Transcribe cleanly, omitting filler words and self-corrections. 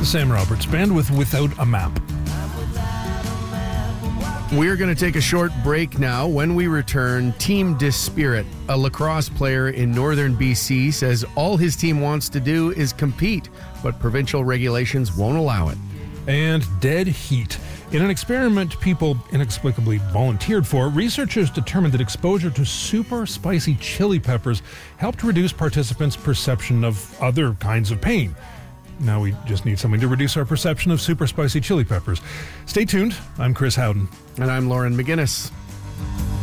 Sam Roberts Band with Without a Map. We're going to take a short break now. When we return, Team Dispirit, a lacrosse player in northern BC, says all his team wants to do is compete, but provincial regulations won't allow it. And dead heat. In an experiment people inexplicably volunteered for, researchers determined that exposure to super spicy chili peppers helped reduce participants' perception of other kinds of pain. Now we just need something to reduce our perception of super spicy chili peppers. Stay tuned. I'm Chris Howden. And I'm Lauren McGinnis.